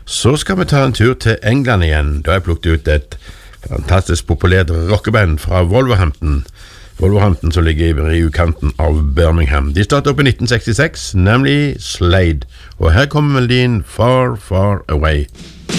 Så skal vi ta en tur til England igjen. Da har jeg plukket ut et fantastisk populært rockeband fra Wolverhampton. Wolverhampton som ligger i ukanten av Birmingham. De startet opp i 1966, nemlig Slade. Og her kommer melodien Far, Far Away.